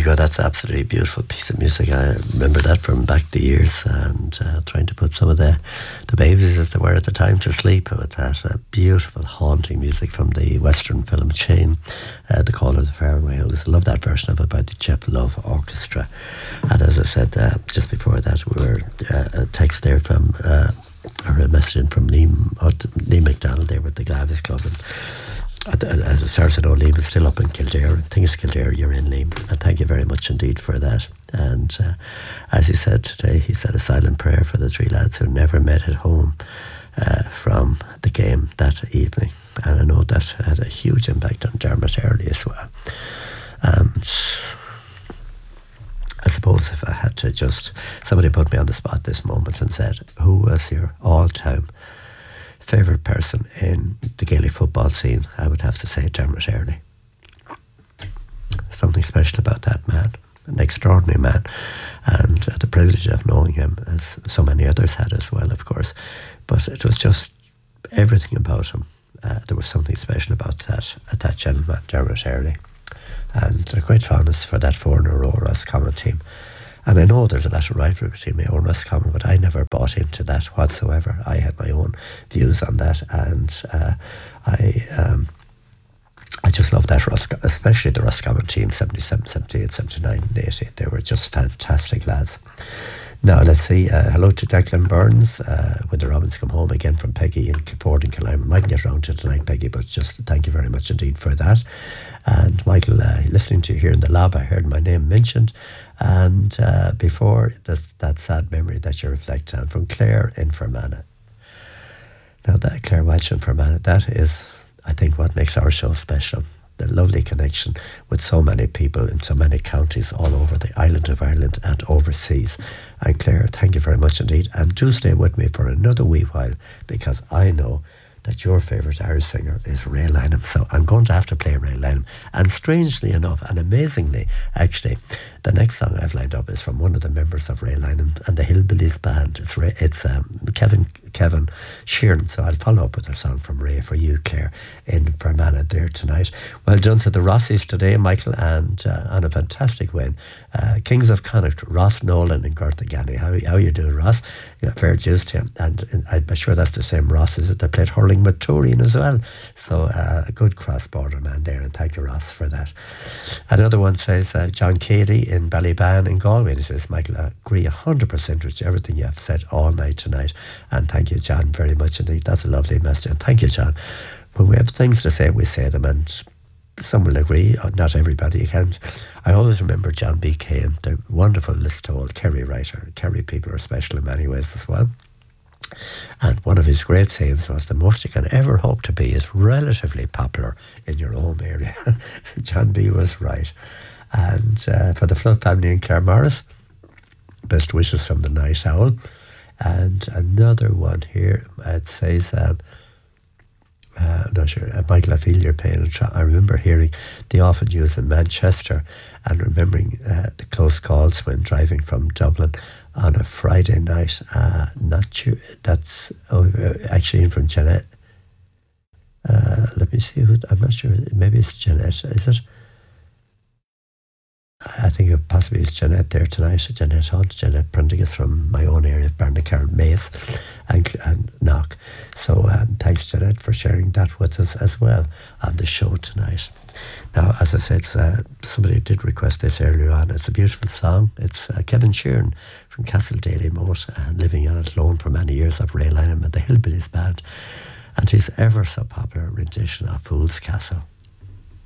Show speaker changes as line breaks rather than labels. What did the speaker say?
go. That's absolutely beautiful piece of music. I remember that from back the years, and trying to put some of the babies as they were at the time to sleep with that beautiful haunting music from the Western film chain, The Call of the Fair Whales. I love that version of it by the Jeff Love Orchestra. And as I said just before that, we were a text there from or a message in from Liam McDonald there with the Glavis Club, and as Sarah said, Liam is still up in Kildare. I think it's Kildare you're in, Liam, and thank you very much indeed for that. And as he said today, he said a silent prayer for the three lads who never met at home from the game that evening, and I know that had a huge impact on Dermot Early as well. And I suppose if I had to somebody put me on the spot this moment and said, who was your all-time favourite person in the Gaelic football scene, I would have to say Dermot Early. Something special about that man, an extraordinary man, and the privilege of knowing him, as so many others had as well, of course. But it was just everything about him. There was something special about that gentleman, Dermot Early. And a great fondness for that 4-in-a-row Roscommon team. And I know there's a lot of rivalry between Mayo and Roscommon, but I never bought into that whatsoever. I had my own views on that, and I just love that, especially the Roscommon team, 77, 78, 79, and 80. They were just fantastic lads. Now, let's see. Hello to Declan Burns. When the Robins come home again from Peggy in Ford and Killarney. Mightn't get round to it tonight, Peggy, but just thank you very much indeed for that. And Michael, listening to you here in the lab, I heard my name mentioned. And before, that sad memory that you reflect on from Claire in Fermanagh. Now, that Claire Welch in Fermanagh, that is, I think, what makes our show special. The lovely connection with so many people in so many counties all over the island of Ireland and overseas. And Claire, thank you very much indeed. And do stay with me for another wee while, because I know that your favourite Irish singer is Ray Lynham. So I'm going to have to play Ray Lynham. And strangely enough, and amazingly, actually, the next song I've lined up is from one of the members of Ray Lynham and the Hillbillies Band. It's Kevin Sheeran. So I'll follow up with a song from Ray for you, Claire, in Fermanagh there tonight. Well done to the Rossies today, Michael, and on a fantastic win. Kings of Connacht, Ross Nolan and Garth Ganny. How you doing, Ross? Yeah, fair dues to him. And I'm sure that's the same Ross as that played hurling with Turin as well. So a good cross-border man there, and thank you, Ross, for that. Another one says, John Cady in Ballyban in Galway. He says, Michael, I agree 100% with everything you have said all night tonight. And thank you, John, very much indeed. That's a lovely message. And thank you, John. When we have things to say, we say them, and some will agree, not everybody can't. I always remember John B. Cain, the wonderful Listowel Kerry writer. Kerry people are special in many ways as well. And one of his great sayings was, the most you can ever hope to be is relatively popular in your home area. John B. was right. And for the Flood family in Claremorris, best wishes from the Night Owl. And another one here, it says, I'm not sure, Michael, I feel your pain. I remember hearing the awful news in Manchester and remembering the close calls when driving from Dublin on a Friday night. Not sure, that's actually in from Jeanette. Let me see, I'm not sure, maybe it's Jeanette, is it? I think it possibly is Jeanette there tonight. Jeanette Hunt, Jeanette Prendergast from my own area of Barnacarn, Mace and Knock. So thanks, Jeanette, for sharing that with us as well on the show tonight. Now, as I said, somebody did request this earlier on. It's a beautiful song. It's Kevin Sheeran from Castle Daly Moat, and living on it alone for many years of Ray Lynham and the Hillbillies Band, and his ever so popular rendition of Fool's Castle.